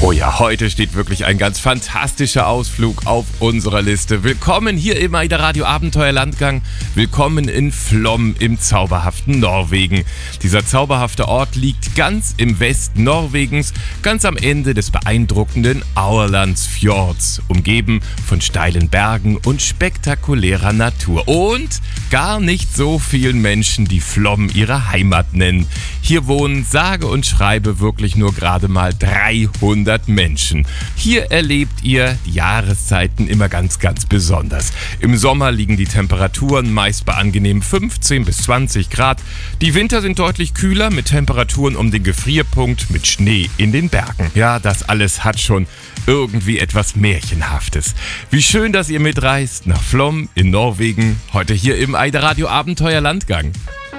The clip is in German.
Oh ja, heute steht wirklich ein ganz fantastischer Ausflug auf unserer Liste. Willkommen hier im AIDA Radio Abenteuerlandgang. Willkommen in Flåm im zauberhaften Norwegen. Dieser zauberhafte Ort liegt ganz im Westen Norwegens, ganz am Ende des beeindruckenden Aurlandsfjords, umgeben von steilen Bergen und spektakulärer Natur. Und gar nicht so vielen Menschen, die Flåm ihre Heimat nennen. Hier wohnen sage und schreibe wirklich nur gerade mal 300 Menschen. Hier erlebt ihr die Jahreszeiten immer ganz besonders. Im Sommer liegen die Temperaturen meist bei angenehmen 15 bis 20 Grad. Die Winter sind deutlich kühler mit Temperaturen um den Gefrierpunkt mit Schnee in den Bergen. Ja, das alles hat schon irgendwie etwas Märchenhaftes. Wie schön, dass ihr mitreist nach Flåm in Norwegen. Heute hier im AIDA Radio Abenteuerlandgang.